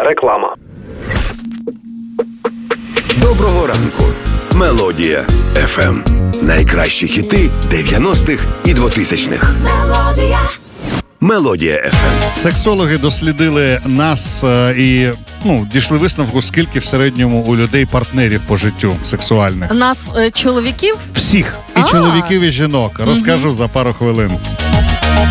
Реклама. Доброго ранку. Мелодія FM. Найкращі хіти 90-х і 2000-х. Мелодія FM. Сексологи дослідили нас і дійшли висновку, скільки в середньому у людей партнерів по життю сексуальних. Нас чоловіків? Всіх. І чоловіків, і жінок. Розкажу за пару хвилин.